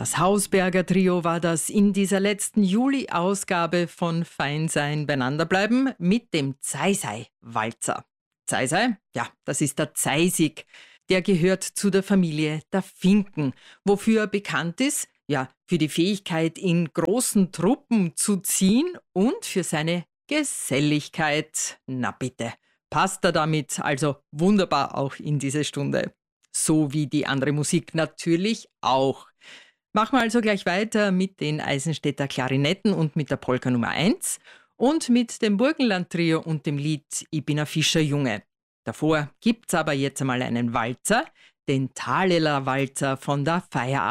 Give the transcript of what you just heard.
Das Hausberger Trio war das in dieser letzten Juli-Ausgabe von Fein sein, beieinander bleiben mit dem Zeisei-Walzer. Zeisei, ja, das ist der Zeisig. Der gehört zu der Familie der Finken, wofür er bekannt ist, ja, für die Fähigkeit, in großen Truppen zu ziehen und für seine Geselligkeit. Na bitte, passt er damit also wunderbar auch in diese Stunde. So wie die andere Musik natürlich auch. Machen wir also gleich weiter mit den Eisenstädter Klarinetten und mit der Polka Nummer 1 und mit dem Burgenland-Trio und dem Lied Ich bin ein Fischerjunge. Davor gibt's aber jetzt einmal einen Walzer, den Thaler Walzer von der Feierabend